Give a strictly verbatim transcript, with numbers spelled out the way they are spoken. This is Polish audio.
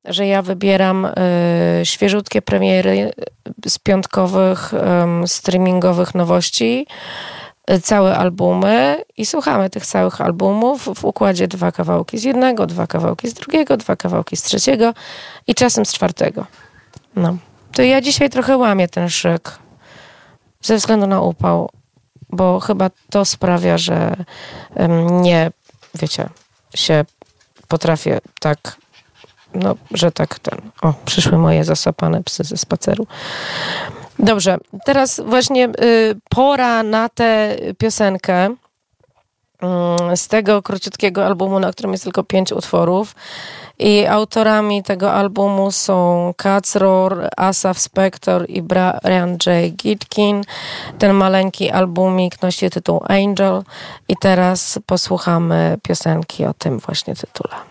że ja wybieram y, świeżutkie premiery z piątkowych y, streamingowych nowości, y, całe albumy i słuchamy tych całych albumów w układzie dwa kawałki z jednego, dwa kawałki z drugiego, dwa kawałki z trzeciego i czasem z czwartego. No. To ja dzisiaj trochę łamię ten szyk ze względu na upał, bo chyba to sprawia, że y, nie, wiecie, się potrafię tak, no, że tak ten, o, przyszły moje zasapane psy ze spaceru. Dobrze, teraz właśnie y, pora na tę piosenkę y, z tego króciutkiego albumu, na którym jest tylko pięć utworów i autorami tego albumu są Cats Roar, Asaf Spector i Brian J. Gitkin. Ten maleńki albumik nosi tytuł Angel i teraz posłuchamy piosenki o tym właśnie tytule.